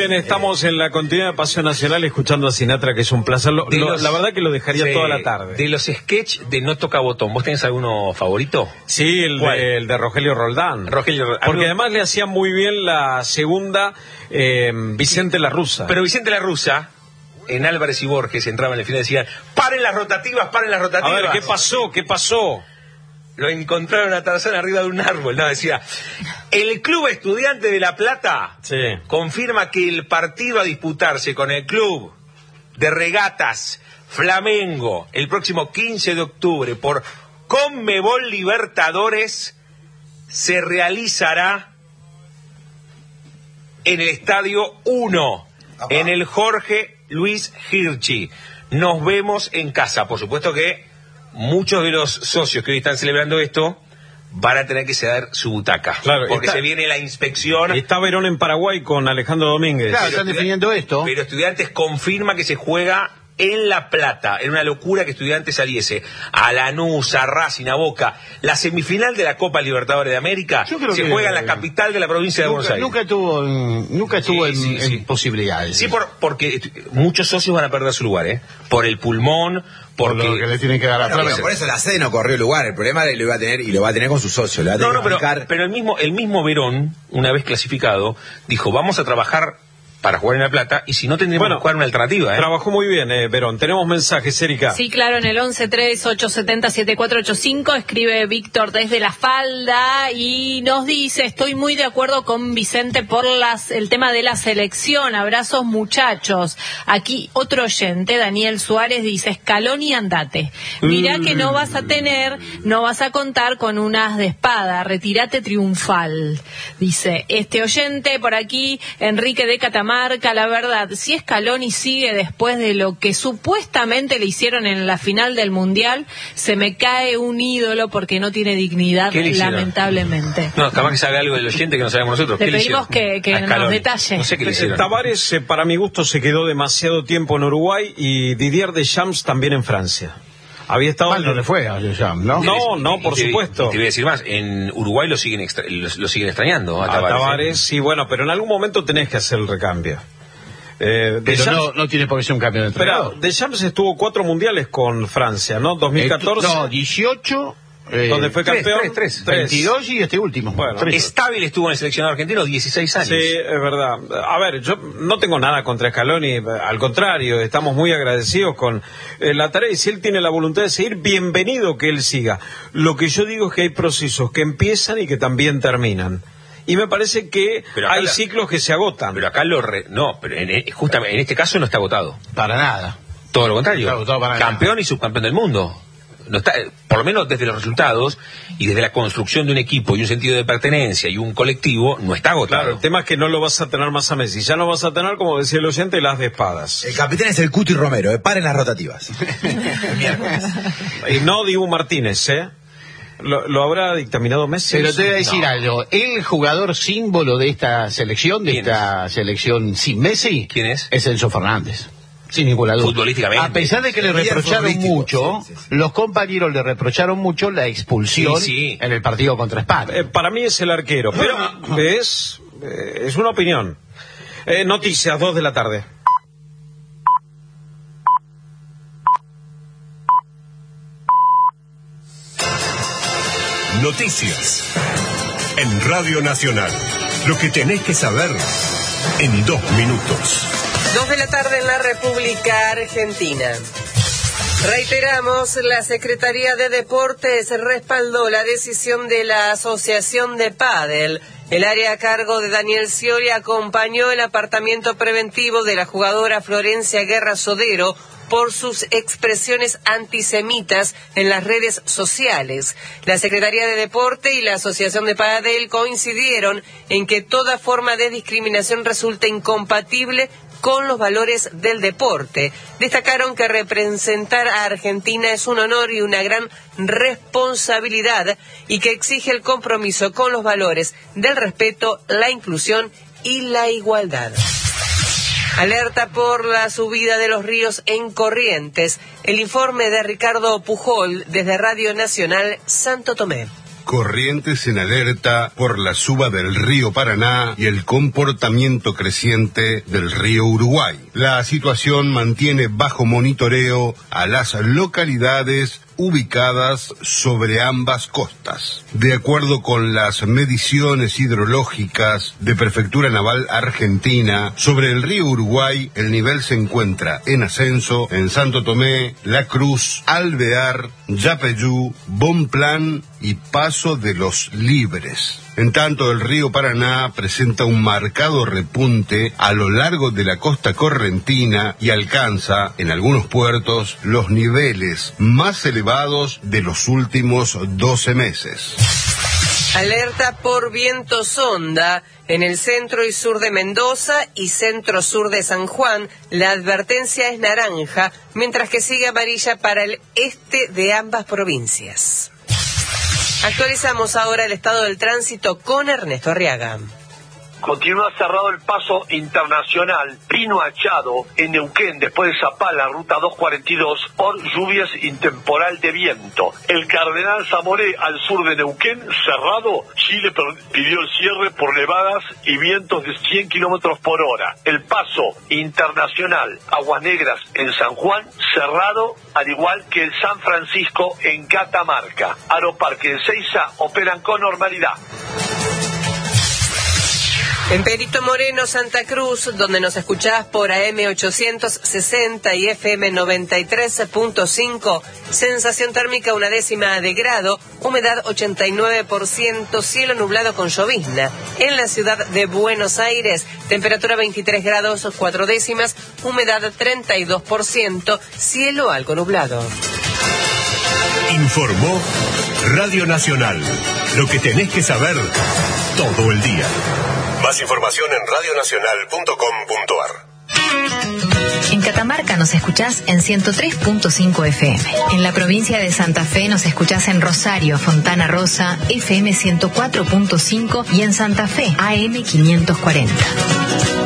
bien, estamos en la continuidad de Paseo Nacional escuchando a Sinatra, que es un placer. La verdad que lo dejaría toda la tarde. De los sketch de No Toca Botón, ¿vos tenés alguno favorito? Sí, el de Rogelio Roldán. Porque además le hacía muy bien la segunda Vicente La Russa. Pero Vicente La Russa, en Álvarez y Borges, entraba en el final y decían: ¡paren las rotativas, paren las rotativas! A ver, ¿qué pasó? Lo encontraron a Tarzán arriba de un árbol. No, decía: el Club Estudiante de La Plata confirma que el partido a disputarse con el Club de Regatas Flamengo el próximo 15 de octubre por Conmebol Libertadores se realizará en el Estadio 1, en el Jorge Luis Hirschi. Nos vemos en casa. Por supuesto que muchos de los socios que hoy están celebrando esto van a tener que ceder su butaca. Claro, porque se viene la inspección. Está Verón en Paraguay con Alejandro Domínguez. Claro, están definiendo esto. Pero Estudiantes confirma que se juega en La Plata. Era una locura que Estudiantes saliese a Lanús, a Racing, a Boca. La semifinal de la Copa Libertadores de América se juega en la capital de la provincia de Buenos Aires. Nunca estuvo en posibilidades. Sí, porque muchos socios van a perder su lugar, por el pulmón. Por lo que le tienen que dar a Flamengo. Por eso la sede no corrió lugar. El problema lo iba a tener y lo va a tener con su socio. Pero el mismo Verón, una vez clasificado, dijo: vamos a trabajar para jugar en La Plata, y si no tendremos que jugar una alternativa. Trabajó muy bien, Verón. Tenemos mensajes, Erika. Sí, claro, en el 1138707485 escribe Víctor desde La Falda y nos dice: estoy muy de acuerdo con Vicente por el tema de la selección. Abrazos, muchachos. Aquí otro oyente, Daniel Suárez, dice: Scaloni, andate. Mirá que no vas a contar con un as de espada. Retírate triunfal. Dice este oyente por aquí, Enrique de Catamarca. La verdad, si Scaloni sigue después de lo que supuestamente le hicieron en la final del Mundial, se me cae un ídolo porque no tiene dignidad, lamentablemente. No, capaz que sabe algo del oyente que no sabemos nosotros. Le pedimos que nos detalle. No sé qué le hicieron. Tavares, para mi gusto, se quedó demasiado tiempo en Uruguay, y Didier Deschamps también en Francia. Había estado... Mal no le fue a Deschamps, ¿no? No, por supuesto. Te voy a decir más, en Uruguay lo siguen extrañando a Tavares, sí, bueno, pero en algún momento tenés que hacer el recambio. Pero no tiene por qué ser un cambio de entrenador. Pero Deschamps estuvo 4 mundiales con Francia, ¿no? 2014... 18... donde fue campeón 22 y este último. Bueno, Estable estuvo en el seleccionado argentino 16 años. Sí, es verdad. A ver, yo no tengo nada contra Scaloni, al contrario, estamos muy agradecidos con la tarea, y si él tiene la voluntad de seguir, bienvenido que él siga. Lo que yo digo es que hay procesos que empiezan y que también terminan. Y me parece que hay ciclos que se agotan. Pero acá justamente en este caso no está agotado. Para nada. Todo lo contrario. Campeón Campeón y subcampeón del mundo. No está, por lo menos desde los resultados y desde la construcción de un equipo y un sentido de pertenencia y un colectivo, no está agotado. Claro, el tema es que no lo vas a tener más a Messi. Ya no vas a tener, como decía el oyente, las de espadas. El capitán es el Cuti Romero, paren las rotativas. El miércoles. Y no Dibu Martínez, ¿Lo habrá dictaminado Messi? Pero te voy a decir algo. El jugador símbolo de esta selección, selección sin Messi, ¿quién es? Es Enzo Fernández. Sin ninguna duda. Futbolísticamente. A pesar de que le reprocharon mucho, los compañeros le reprocharon mucho la expulsión en el partido contra España. Para mí es el arquero, pero es una opinión. Noticias, 2 de la tarde. Noticias en Radio Nacional. Lo que tenés que saber en 2 minutos. 2 de la tarde en la República Argentina. Reiteramos, la Secretaría de Deportes respaldó la decisión de la Asociación de Pádel. El área a cargo de Daniel Scioli acompañó el apartamiento preventivo de la jugadora Florencia Guerra Sodero por sus expresiones antisemitas en las redes sociales. La Secretaría de Deporte y la Asociación de Pádel coincidieron en que toda forma de discriminación resulta incompatible con los valores del deporte. Destacaron que representar a Argentina es un honor y una gran responsabilidad, y que exige el compromiso con los valores del respeto, la inclusión y la igualdad. Alerta por la subida de los ríos en Corrientes. El informe de Ricardo Pujol desde Radio Nacional Santo Tomé. Corrientes en alerta por la suba del río Paraná y el comportamiento creciente del río Uruguay. La situación mantiene bajo monitoreo a las localidades ubicadas sobre ambas costas. De acuerdo con las mediciones hidrológicas de Prefectura Naval Argentina, sobre el río Uruguay el nivel se encuentra en ascenso en Santo Tomé, La Cruz, Alvear, Yapeyú, Bonplan y Paso de los Libres. En tanto, el río Paraná presenta un marcado repunte a lo largo de la costa correntina y alcanza, en algunos puertos, los niveles más elevados de los últimos 12 meses. Alerta por viento sonda en el centro y sur de Mendoza y centro-sur de San Juan. La advertencia es naranja, mientras que sigue amarilla para el este de ambas provincias. Actualizamos ahora el estado del tránsito con Ernesto Arriaga. Continúa cerrado el paso internacional Pino Achado en Neuquén, después de Zapala, ruta 242, por lluvias y temporal de viento. El Cardenal Zamoré, al sur de Neuquén, cerrado. Chile pidió el cierre por nevadas y vientos de 100 kilómetros por hora. El paso internacional Aguas Negras en San Juan, cerrado, al igual que el San Francisco en Catamarca. Aeroparque de Seiza operan con normalidad. En Perito Moreno, Santa Cruz, donde nos escuchás por AM 860 y FM 93.5, sensación térmica 0,1 grado, humedad 89%, cielo nublado con llovizna. En la ciudad de Buenos Aires, temperatura 23 grados 4 décimas, humedad 32%, cielo algo nublado. Informó Radio Nacional. Lo que tenés que saber todo el día. Más información en radionacional.com.ar. En Catamarca nos escuchás en 103.5 FM. En la provincia de Santa Fe nos escuchás en Rosario, Fontana Rosa, FM 104.5 y en Santa Fe, AM 540.